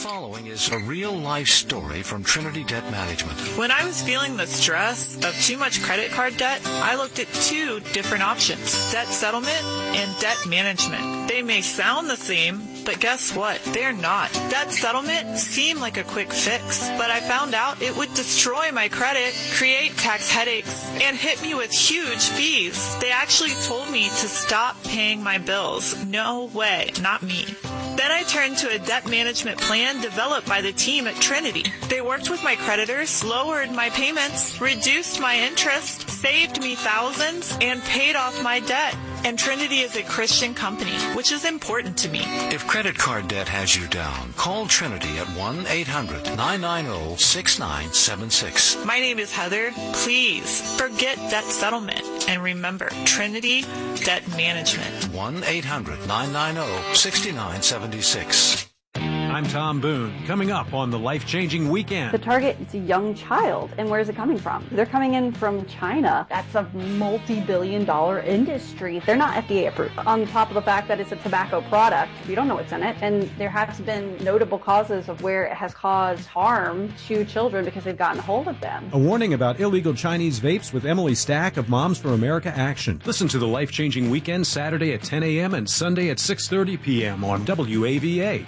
following is a real-life story from Trinity Debt Management. When I was feeling the stress of too much credit card debt, I looked at two different options, debt settlement and debt management. They may sound the same, but guess what? They're not. Debt settlement seemed like a quick fix, but I found out it would destroy my credit, create tax headaches, and hit me with huge fees. They actually told me to stop paying my bills. No way, not me. Then I turned to a debt management plan developed by the team at Trinity. They worked with my creditors, lowered my payments, reduced my interest, saved me thousands, and paid off my debt. And Trinity is a Christian company, which is important to me. If credit card debt has you down, call Trinity at 1-800-990-6976. My name is Heather. Please forget debt settlement. And remember, Trinity Debt Management. 1-800-990-6976. I'm Tom Boone. Coming up on the Life-Changing Weekend. The target is a young child. And where is it coming from? They're coming in from China. That's a multi-billion-dollar industry. They're not FDA approved. On top of the fact that it's a tobacco product, we don't know what's in it. And there has been notable causes of where it has caused harm to children because they've gotten a hold of them. A warning about illegal Chinese vapes with Emily Stack of Moms for America Action. Listen to the Life-Changing Weekend Saturday at 10 a.m. and Sunday at 6:30 p.m. on WAVA.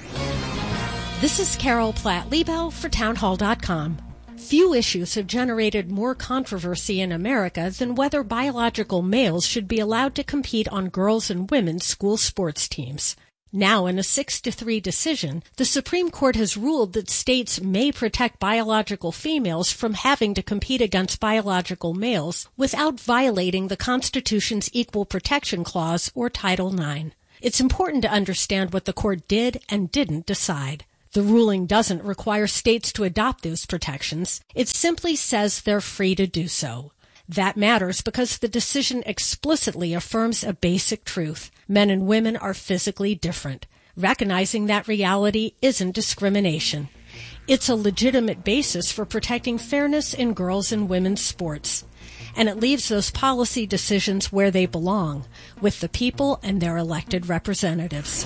This is Carol Platt-Liebau for Townhall.com. Few issues have generated more controversy in America than whether biological males should be allowed to compete on girls' and women's school sports teams. Now, in a 6-3 decision, the Supreme Court has ruled that states may protect biological females from having to compete against biological males without violating the Constitution's Equal Protection Clause or Title IX. It's important to understand what the court did and didn't decide. The ruling doesn't require states to adopt those protections. It simply says they're free to do so. That matters because the decision explicitly affirms a basic truth. Men and women are physically different. Recognizing that reality isn't discrimination. It's a legitimate basis for protecting fairness in girls' and women's sports. And it leaves those policy decisions where they belong, with the people and their elected representatives.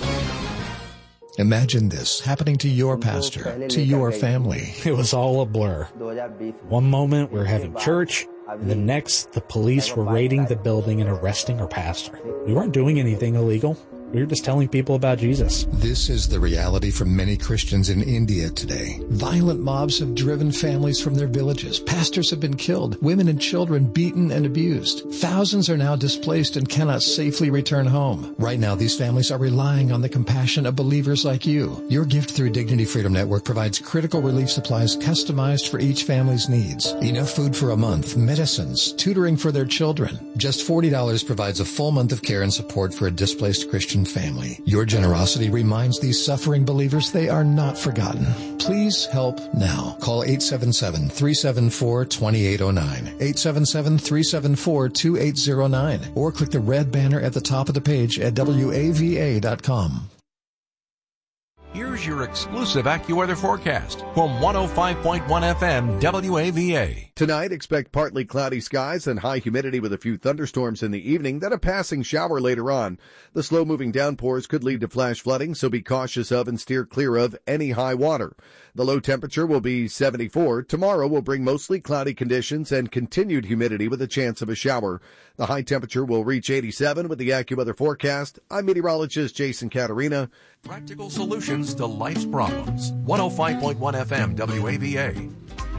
Imagine this happening to your pastor, to your family. It was all a blur. One moment we're having church, and the next the police were raiding the building and arresting our pastor. We weren't doing anything illegal. We were just telling people about Jesus. This is the reality for many Christians in India today. Violent mobs have driven families from their villages. Pastors have been killed. Women and children beaten and abused. Thousands are now displaced and cannot safely return home. Right now, these families are relying on the compassion of believers like you. Your gift through Dignity Freedom Network provides critical relief supplies customized for each family's needs. Enough food for a month, medicines, tutoring for their children. Just $40 provides a full month of care and support for a displaced Christian family. Your generosity reminds these suffering believers they are not forgotten. Please help now. Call 877-374-2809, 877-374-2809, or click the red banner at the top of the page at WAVA.com. Here's your exclusive AccuWeather forecast from 105.1 FM WAVA. Tonight, expect partly cloudy skies and high humidity with a few thunderstorms in the evening, then a passing shower later on. The slow-moving downpours could lead to flash flooding, so be cautious of and steer clear of any high water. The low temperature will be 74. Tomorrow will bring mostly cloudy conditions and continued humidity with a chance of a shower. The high temperature will reach 87 with the AccuWeather forecast. I'm meteorologist Jason Caterina. Practical solutions to life's problems. 105.1 FM WAVA.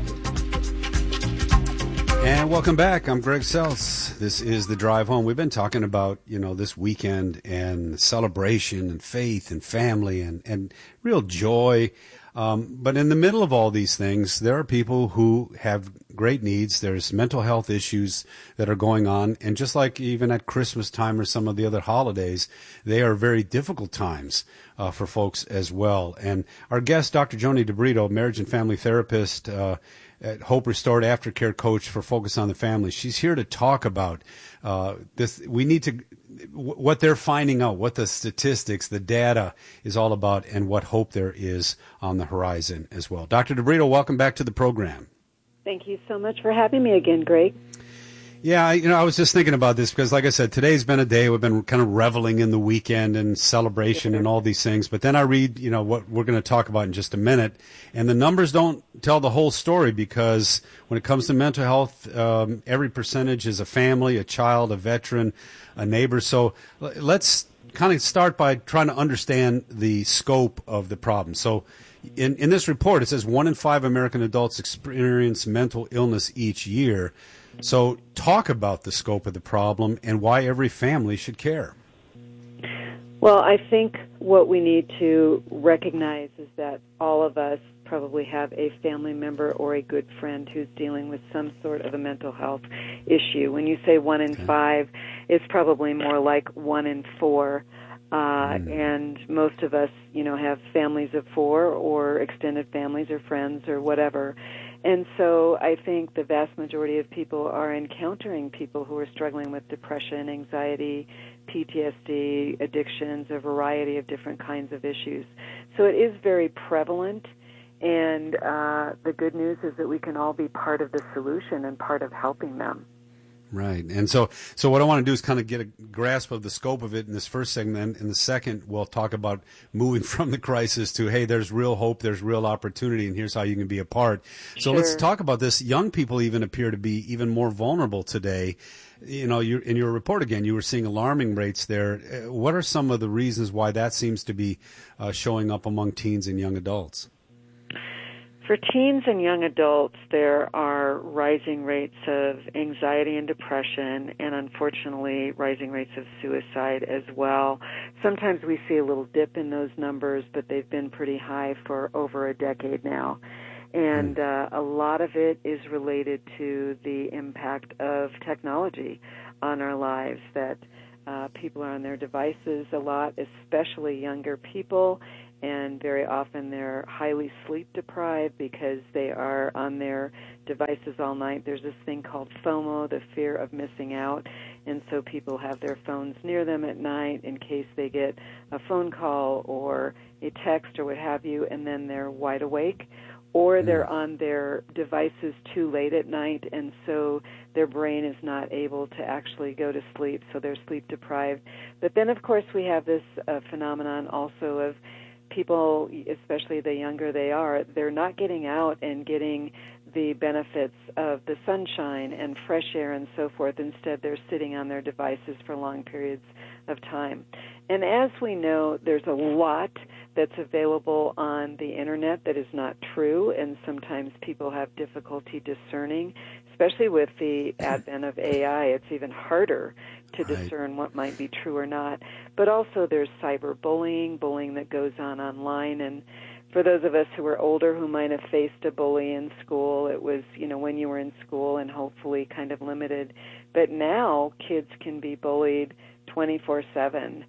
And welcome back. I'm Greg Seltz. This is The Drive Home. We've been talking about, this weekend and celebration and faith and family and real joy. But in the middle of all these things, there are people who have great needs. There's mental health issues that are going on. And just like even at Christmas time or some of the other holidays, they are very difficult times for folks as well. And our guest, Dr. Joni DeBrito, marriage and family therapist, at Hope Restored Aftercare coach for Focus on the Family. She's here to talk about this. We need to, what they're finding out, what the statistics, the data is all about, and what hope there is on the horizon as well. Dr. DeBrito, welcome back to the program. Thank you so much for having me again, Greg. Yeah, I was just thinking about this because, like I said, today's been a day we've been kind of reveling in the weekend and celebration and all these things. But then I read, what we're going to talk about in just a minute, and the numbers don't tell the whole story because when it comes to mental health, every percentage is a family, a child, a veteran, a neighbor. So let's kind of start by trying to understand the scope of the problem. So in this report, it says 1 in 5 American adults experience mental illness each year. So talk about the scope of the problem and why every family should care. Well, I think what we need to recognize is that all of us probably have a family member or a good friend who's dealing with some sort of a mental health issue. When you say 1 in 5, it's probably more like 1 in 4. And most of us, have families of 4 or extended families or friends or whatever. And so I think the vast majority of people are encountering people who are struggling with depression, anxiety, PTSD, addictions, a variety of different kinds of issues. So it is very prevalent, and the good news is that we can all be part of the solution and part of helping them. Right. And so what I want to do is kind of get a grasp of the scope of it in this first segment. In the second, we'll talk about moving from the crisis to, hey, there's real hope, there's real opportunity, and here's how you can be a part. So let's talk about this. Young people even appear to be even more vulnerable today. In your report, again, you were seeing alarming rates there. What are some of the reasons why that seems to be showing up among teens and young adults? For teens and young adults, there are rising rates of anxiety and depression, and unfortunately, rising rates of suicide as well. Sometimes we see a little dip in those numbers, but they've been pretty high for over a decade now. And a lot of it is related to the impact of technology on our lives, that people are on their devices a lot, especially younger people. And very often they're highly sleep deprived because they are on their devices all night. There's this thing called FOMO, the fear of missing out, and so people have their phones near them at night in case they get a phone call or a text or what have you, and then they're wide awake. Or they're on their devices too late at night, and so their brain is not able to actually go to sleep, so they're sleep deprived. But then, of course, we have this phenomenon also of people, especially the younger they are, they're not getting out and getting the benefits of the sunshine and fresh air and so forth. Instead, they're sitting on their devices for long periods of time. And as we know, there's a lot that's available on the Internet that is not true, and sometimes people have difficulty discerning, especially with the advent of AI. It's even harder to discern what might be true or not. But also there's cyberbullying, bullying that goes on online. And for those of us who are older who might have faced a bully in school, it was, when you were in school and hopefully kind of limited. But now kids can be bullied 24/7,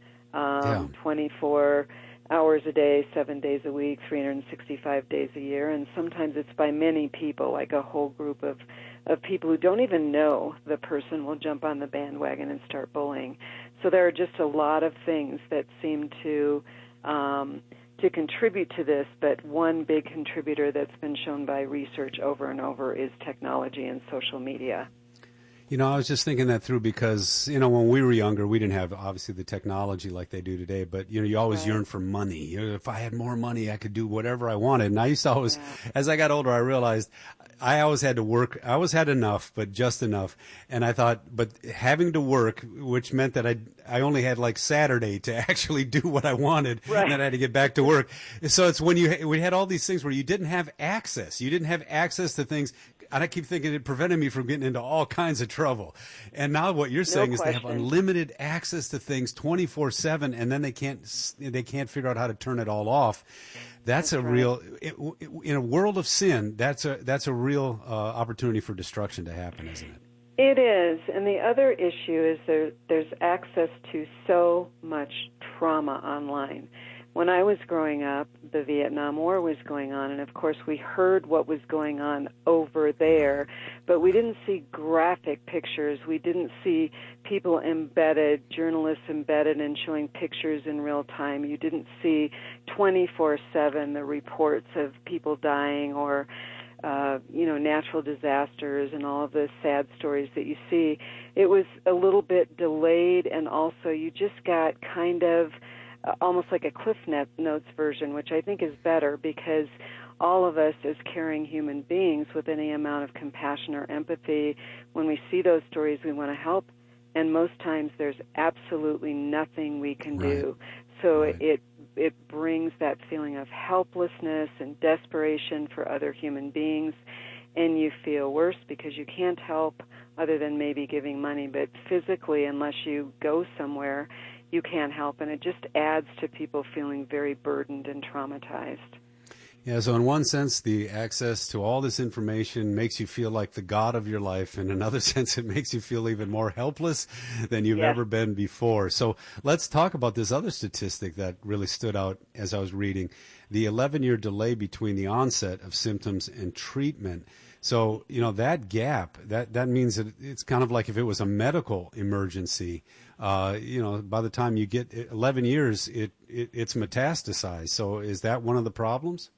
24 hours a day, 7 days a week, 365 days a year. And sometimes it's by many people, like a whole group of people who don't even know the person will jump on the bandwagon and start bullying. So there are just a lot of things that seem to contribute to this, but one big contributor that's been shown by research over and over is technology and social media. I was just thinking that through because, when we were younger, we didn't have, obviously, the technology like they do today. But, you always yearn for money. If I had more money, I could do whatever I wanted. And I used to always, as I got older, I realized I always had to work. I always had enough, but just enough. And I thought, but having to work, which meant that I only had like Saturday to actually do what I wanted. Right. And then I had to get back to work. So it's when we had all these things where you didn't have access. You didn't have access to things. And I keep thinking it prevented me from getting into all kinds of trouble. And now what you're saying is they have unlimited access to things 24/7, and then they can't figure out how to turn it all off. That's a real in a world of sin. That's a real opportunity for destruction to happen, isn't it? It is. And the other issue is there's access to so much trauma online. When I was growing up, the Vietnam War was going on, and of course we heard what was going on over there, but we didn't see graphic pictures. We didn't see people embedded, journalists embedded and showing pictures in real time. You didn't see 24/7 the reports of people dying or natural disasters and all of the sad stories that you see, it was a little bit delayed, and also you just got kind of almost like a Cliff Notes version, which I think is better, because all of us as caring human beings with any amount of compassion or empathy, when we see those stories, we want to help, and most times there's absolutely nothing we can do. So it brings that feeling of helplessness and desperation for other human beings, and you feel worse because you can't help other than maybe giving money, but physically, unless you go somewhere, you can't help, and it just adds to people feeling very burdened and traumatized. Yeah, so in one sense, the access to all this information makes you feel like the god of your life. In another sense, it makes you feel even more helpless than you've ever been before. So let's talk about this other statistic that really stood out as I was reading, the 11-year delay between the onset of symptoms and treatment. So, that gap, that means that it's kind of like if it was a medical emergency, by the time you get 11 years, it's metastasized. So is that one of the problems?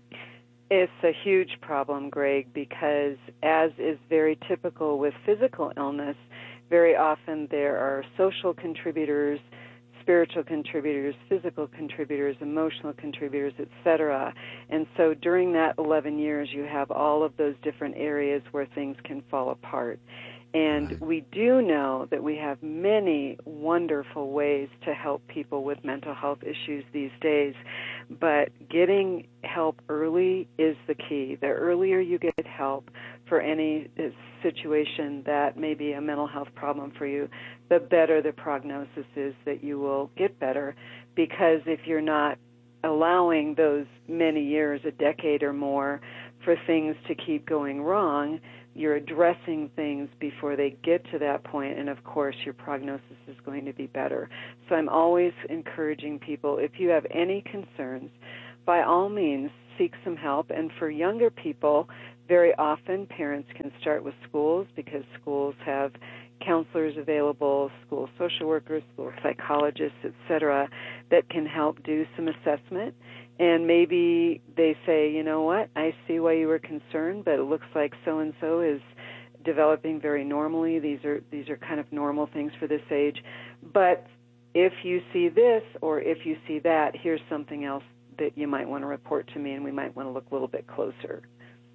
It's a huge problem, Greg, because as is very typical with physical illness, very often there are social contributors, spiritual contributors, physical contributors, emotional contributors, etc. And so during that 11 years, you have all of those different areas where things can fall apart. And we do know that we have many wonderful ways to help people with mental health issues these days, but getting help early is the key. The earlier you get help for any situation that may be a mental health problem for you, the better the prognosis is that you will get better, because if you're not allowing those many years, a decade or more, for things to keep going wrong, you're addressing things before they get to that point, and of course your prognosis is going to be better. So I'm always encouraging people, if you have any concerns, by all means seek some help. And for younger people, very often parents can start with schools, because schools have counselors available, school social workers, school psychologists, etc., that can help do some assessment. And maybe they say, you know what, I see why you were concerned, but it looks like so-and-so is developing very normally. These are kind of normal things for this age. But if you see this or if you see that, here's something else that you might want to report to me, and we might want to look a little bit closer.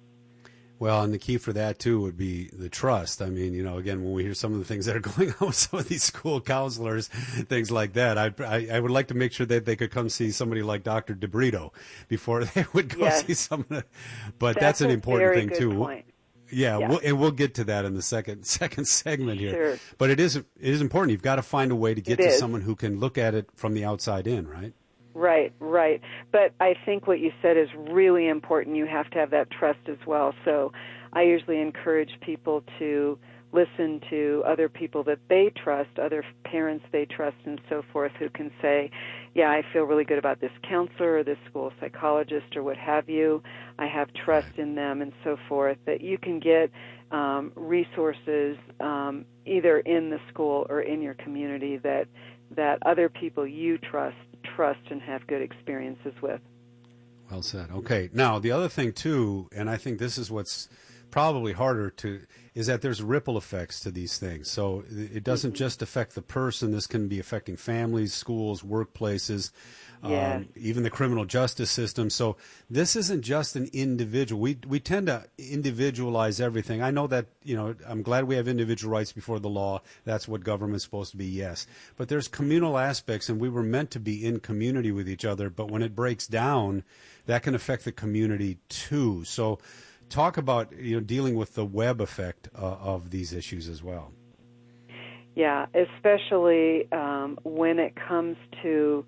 Well, and the key for that, too, would be the trust. I mean, again, when we hear some of the things that are going on with some of these school counselors, things like that, I would like to make sure that they could come see somebody like Dr. DeBrito before they would go see someone. But that's an important thing, too. Point. Yeah, we'll get to that in the second segment here. Sure. But it is important. You've got to find a way to get to someone who can look at it from the outside in, right? Right. But I think what you said is really important. You have to have that trust as well. So I usually encourage people to listen to other people that they trust, other parents they trust and so forth, who can say, yeah, I feel really good about this counselor or this school psychologist or what have you. I have trust in them and so forth, that you can get resources either in the school or in your community that other people you trust and have good experiences with. Well said. Okay. Now, the other thing, too, and I think this is what's probably harder is that there's ripple effects to these things. So it doesn't just affect the person. This can be affecting families, schools, workplaces, even the criminal justice system. So this isn't just an individual. We tend to individualize everything. I know that, I'm glad we have individual rights before the law. That's what government's supposed to be, yes. But there's communal aspects, and we were meant to be in community with each other. But when it breaks down, that can affect the community too. So talk about dealing with the web effect of these issues as well. Yeah, especially when it comes to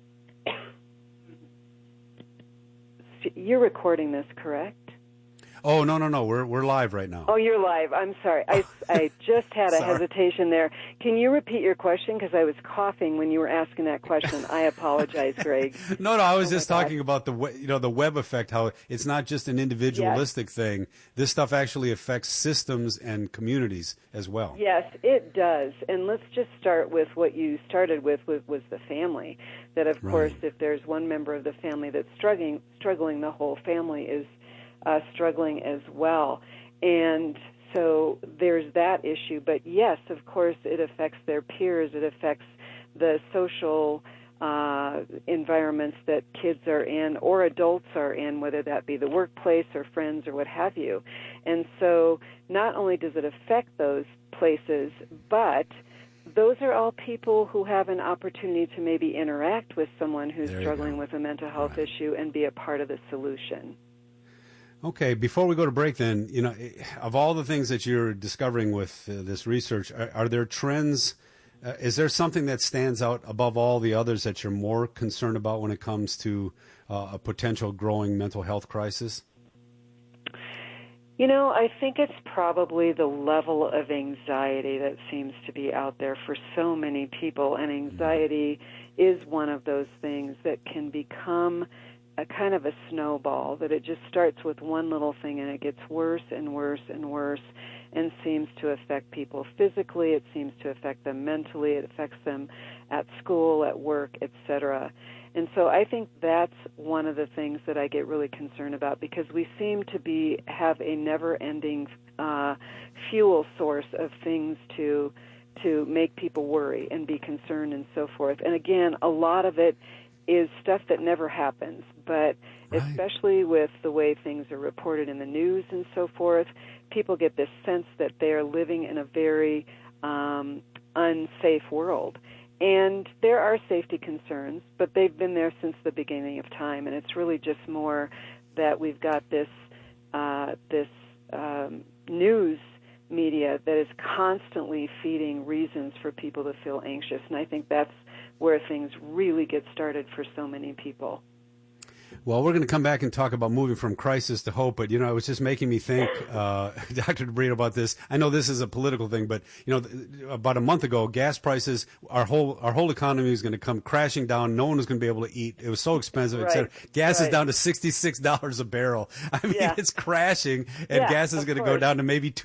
you're recording this, correct? Oh, no. We're live right now. Oh, you're live. I'm sorry. I just had a hesitation there. Can you repeat your question? Because I was coughing when you were asking that question. I apologize, Greg. No, I was just talking about the web effect, how it's not just an individualistic thing. This stuff actually affects systems and communities as well. Yes, it does. And let's just start with what you started with was the family. That, of course, if there's one member of the family that's struggling, the whole family is struggling as well. And so there's that issue. But yes, of course, it affects their peers. It affects the social environments that kids are in or adults are in, whether that be the workplace or friends or what have you. And so not only does it affect those places, but those are all people who have an opportunity to maybe interact with someone who's struggling with a mental health issue and be a part of the solution. Okay, before we go to break then, of all the things that you're discovering with this research, are there trends? Is there something that stands out above all the others that you're more concerned about when it comes to a potential growing mental health crisis? I think it's probably the level of anxiety that seems to be out there for so many people, and anxiety is one of those things that can become a kind of a snowball, that it just starts with one little thing and it gets worse and worse and worse and seems to affect people physically, it seems to affect them mentally, it affects them at school, at work, etc. And so I think that's one of the things that I get really concerned about, because we seem to have a never-ending fuel source of things to make people worry and be concerned and so forth. And again, a lot of it is stuff that never happens, but especially with the way things are reported in the news and so forth, people get this sense that they're living in a very unsafe world. And there are safety concerns, but they've been there since the beginning of time, and it's really just more that we've got this news media that is constantly feeding reasons for people to feel anxious, and I think that's where things really get started for so many people. Well, we're going to come back and talk about moving from crisis to hope, but, it was just making me think, Dr. DeBrito, about this. I know this is a political thing, but, about a month ago, gas prices, our whole economy is going to come crashing down. No one was going to be able to eat. It was so expensive. Right. Gas is down to $66 a barrel. I mean, it's crashing, and gas is going to go down to maybe